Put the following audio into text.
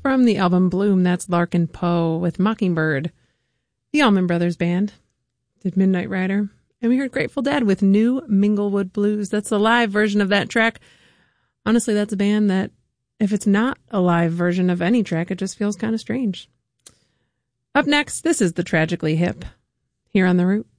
From the album Bloom, that's Larkin Poe with Mockingbird. The Allman Brothers Band did Midnight Rider. And we heard Grateful Dead with New Minglewood Blues. That's the live version of that track. Honestly, that's a band that, if it's not a live version of any track, it just feels kind of strange. Up next, this is The Tragically Hip, here on The Root.